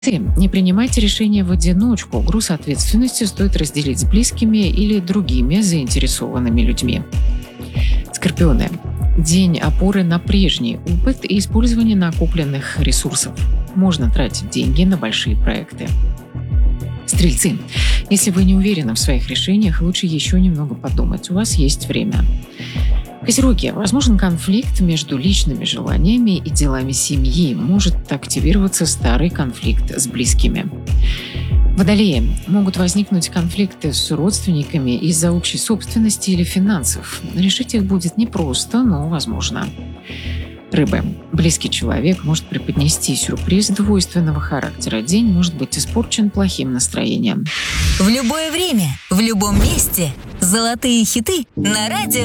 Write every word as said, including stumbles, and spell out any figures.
Не принимайте решения в одиночку. Груз ответственности стоит разделить с близкими или другими заинтересованными людьми. Скорпионы. День опоры на прежний опыт и использование накопленных ресурсов. Можно тратить деньги на большие проекты. Стрельцы. Если вы не уверены в своих решениях, лучше еще немного подумать. У вас есть время. Козероги. Возможен конфликт между личными желаниями и делами семьи. Может активироваться старый конфликт с близкими. Водолеи. Могут возникнуть конфликты с родственниками из-за общей собственности или финансов. Решить их будет непросто, но возможно. Рыбы. Близкий человек может преподнести сюрприз двойственного характера. День может быть испорчен плохим настроением. В любое время, в любом месте. Золотые хиты на радио.